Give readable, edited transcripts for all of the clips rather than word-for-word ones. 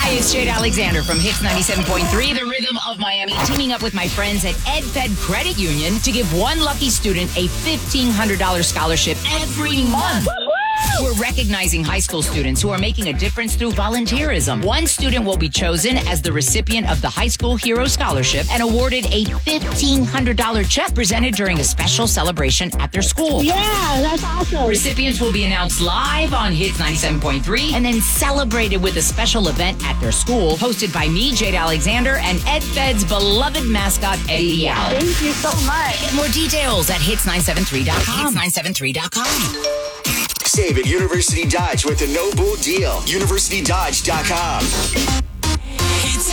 Hi, it's Jade Alexander from Hits 97.3, the rhythm of Miami, teaming up with my friends at EdFed Credit Union to give one lucky student a $1,500 scholarship every month. We're recognizing high school students who are making a difference through volunteerism. One student will be chosen as the recipient of the High School Hero Scholarship and awarded a $1,500 check presented during a special celebration at their school. Yeah, that's awesome. Recipients will be announced live on Hits 97.3 and then celebrated with a special event at their school hosted by me, Jade Alexander, and EdFed's beloved mascot, Eddie Allen. Thank you so much. Get more details at hits973.com. Hits973.com. Save at University Dodge with a no-bull deal. UniversityDodge.com. It's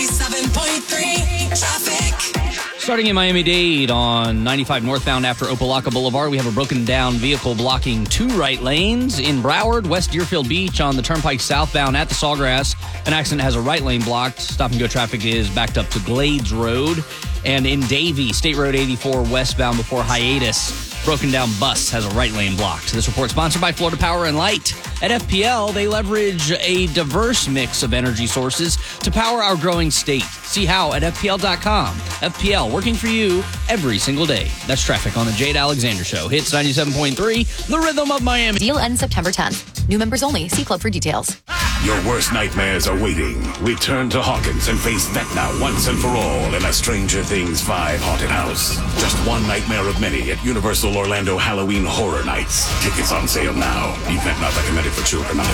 97.3 traffic. Starting in Miami-Dade on 95 northbound after Opelika Boulevard, we have a broken down vehicle blocking two right lanes. In Broward, West Deerfield Beach on the Turnpike southbound at the Sawgrass, an accident has a right lane blocked. Stop-and-go traffic is backed up to Glades Road. And in Davie, State Road 84 westbound before Hiatus, broken down bus has a right lane blocked. This report sponsored by Florida Power and Light. At FPL, they leverage a diverse mix of energy sources to power our growing state. See how at FPL.com. FPL, working for you every single day. That's traffic on the Jade Alexander Show. Hits 97.3, the rhythm of Miami. Deal ends September 10th. New members only. See Club for details. Your worst nightmares are waiting. Return to Hawkins and face Vecna once and for all in a Stranger Things 5 haunted house. Just one nightmare of many at Universal Orlando Halloween Horror Nights. Tickets on sale now. Event not recommended for children under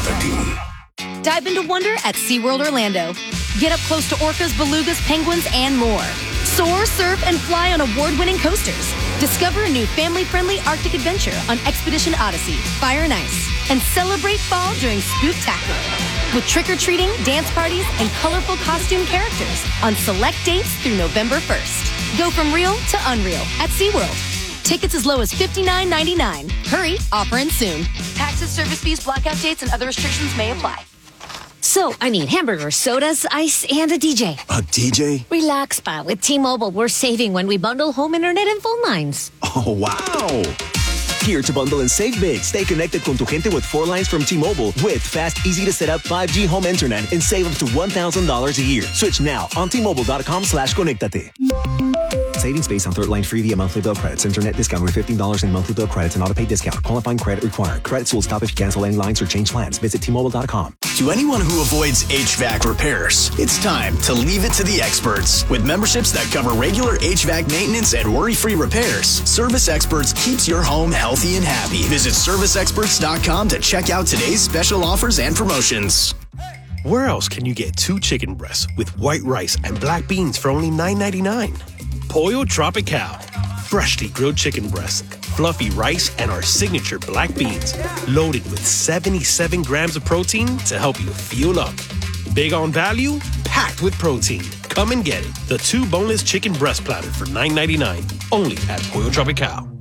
13. Dive into wonder at SeaWorld Orlando. Get up close to orcas, belugas, penguins, and more. Soar, surf, and fly on award-winning coasters. Discover a new family-friendly Arctic adventure on Expedition Odyssey, Fire and Ice. And celebrate fall during Spooktacular with trick-or-treating, dance parties, and colorful costume characters on select dates through November 1st. Go from real to unreal at SeaWorld. Tickets as low as $59.99. Hurry, offer ends soon. Taxes, service fees, blackout dates, and other restrictions may apply. So, I need hamburgers, sodas, ice, and a DJ. A DJ? Relax, pa. With T-Mobile, we're saving when we bundle home internet and phone lines. Oh, wow. Here to bundle and save big. Stay connected con tu gente with 4 lines from T-Mobile with fast, easy-to-set-up 5G home internet and save up to $1,000 a year. Switch now on T-Mobile.com/conectate. Savings based on third line free via monthly bill credits. Internet discount with $15 in monthly bill credits and auto-pay discount. Qualifying credit required. Credits will stop if you cancel any lines or change plans. Visit T-Mobile.com. To anyone who avoids HVAC repairs, it's time to leave it to the experts. With memberships that cover regular HVAC maintenance and worry-free repairs, Service Experts keeps your home healthy and happy. Visit ServiceExperts.com to check out today's special offers and promotions. Where else can you get 2 chicken breasts with white rice and black beans for only $9.99? Pollo Tropical. Freshly grilled chicken breasts, fluffy rice, and our signature black beans. Loaded with 77 grams of protein to help you fuel up. Big on value, packed with protein. Come and get it. The 2 boneless chicken breast platter for $9.99. Only at Pollo Tropical.